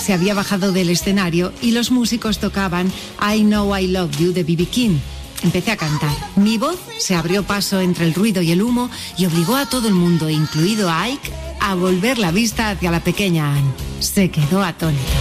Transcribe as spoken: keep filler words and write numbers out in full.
se había bajado del escenario y los músicos tocaban I Know I Love You de B B King. Empecé a cantar. Mi voz se abrió paso entre el ruido y el humo y obligó a todo el mundo, incluido a Ike, a volver la vista hacia la pequeña Anne. Se quedó atónita.